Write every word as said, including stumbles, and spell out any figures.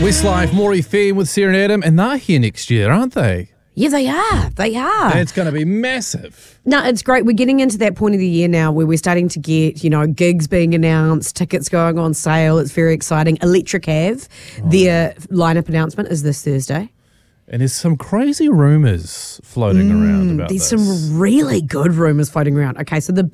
Westlife, More F M with Sarah and Adam, and they're here next year, aren't they? Yeah, they are. They are. It's going to be massive. No, it's great. We're getting into that point of the year now where we're starting to get, you know, gigs being announced, tickets going on sale. It's very exciting. Electric Ave, oh. their lineup announcement is this Thursday. And there's some crazy rumours floating mm, around about there's this. There's some really good rumours floating around. Okay, so the